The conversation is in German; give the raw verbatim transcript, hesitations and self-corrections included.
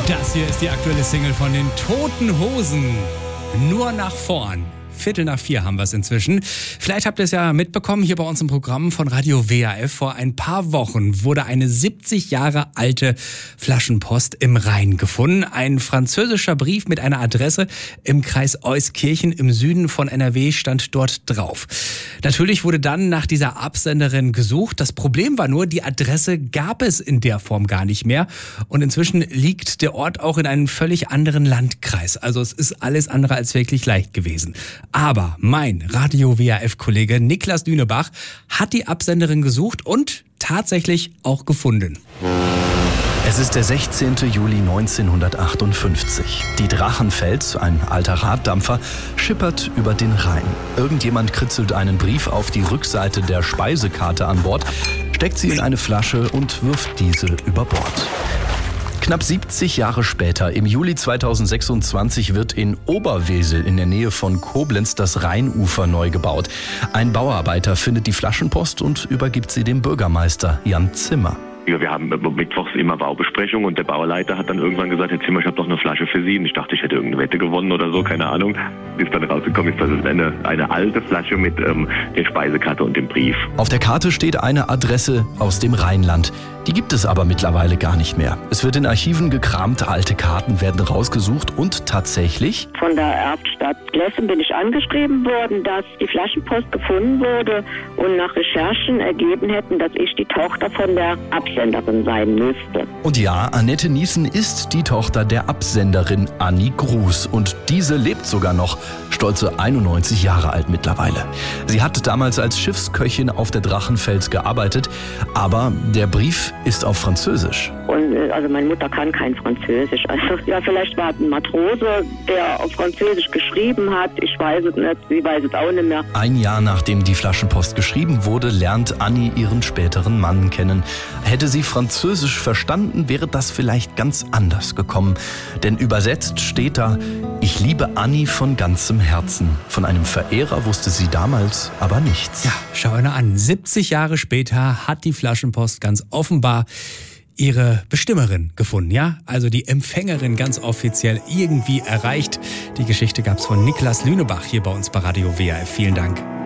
Das hier ist die aktuelle Single von den Toten Hosen. Nur nach vorn. Viertel nach vier haben wir es inzwischen. Vielleicht habt ihr es ja mitbekommen, hier bei uns im Programm von Radio W A F. Vor ein paar Wochen wurde eine siebzig Jahre alte Flaschenpost im Rhein gefunden. Ein französischer Brief mit einer Adresse im Kreis Euskirchen im Süden von N R W stand dort drauf. Natürlich wurde dann nach dieser Absenderin gesucht. Das Problem war nur, die Adresse gab es in der Form gar nicht mehr. Und inzwischen liegt der Ort auch in einem völlig anderen Landkreis. Also es ist alles andere als wirklich leicht gewesen. Aber mein Radio W A F-Kollege Niklas Lünebach hat die Absenderin gesucht und tatsächlich auch gefunden. Es ist der sechzehnten Juli neunzehnhundertachtundfünfzig. Die Drachenfels, ein alter Raddampfer, schippert über den Rhein. Irgendjemand kritzelt einen Brief auf die Rückseite der Speisekarte an Bord, steckt sie in eine Flasche und wirft diese über Bord. Knapp siebzig Jahre später, im Juli zweitausendsechsundzwanzig, wird in Oberwesel in der Nähe von Koblenz das Rheinufer neu gebaut. Ein Bauarbeiter findet die Flaschenpost und übergibt sie dem Bürgermeister Jan Zimmer. Ja, wir haben mittwochs immer Baubesprechung und der Bauleiter hat dann irgendwann gesagt, Herr Zimmer, ich habe doch eine Flasche für Sie. Und ich dachte, ich hätte irgendeine Wette gewonnen oder so, keine Ahnung. Bis dann rausgekommen ist, dass es eine, eine alte Flasche mit ähm, der Speisekarte und dem Brief. Auf der Karte steht eine Adresse aus dem Rheinland. Die gibt es aber mittlerweile gar nicht mehr. Es wird in Archiven gekramt, alte Karten werden rausgesucht und tatsächlich... Von der Erbstadt Glessen bin ich angeschrieben worden, dass die Flaschenpost gefunden wurde und nach Recherchen ergeben hätten, dass ich die Tochter von der Absenderin sein müsste. Und ja, Annette Niesen ist die Tochter der Absenderin Annie Gruß. Und diese lebt sogar noch, stolze einundneunzig Jahre alt mittlerweile. Sie hat damals als Schiffsköchin auf der Drachenfels gearbeitet, aber der Brief ist auf Französisch. Und also meine Mutter kann kein Französisch. Also ja, vielleicht war es ein Matrose, der auf Französisch geschrieben hat. Ich weiß es nicht, sie weiß es auch nicht mehr. Ein Jahr nachdem die Flaschenpost geschrieben wurde, lernt Annie ihren späteren Mann kennen. Hätte sie Französisch verstanden, wäre das vielleicht ganz anders gekommen. Denn übersetzt steht da: Ich liebe Annie von ganzem Herzen. Von einem Verehrer wusste sie damals aber nichts. Ja, schau einer an. siebzig Jahre später hat die Flaschenpost ganz offenbar ihre Bestimmerin gefunden, ja? Also die Empfängerin ganz offiziell irgendwie erreicht. Die Geschichte gab's von Niklas Lünebach hier bei uns bei Radio W A F. Vielen Dank.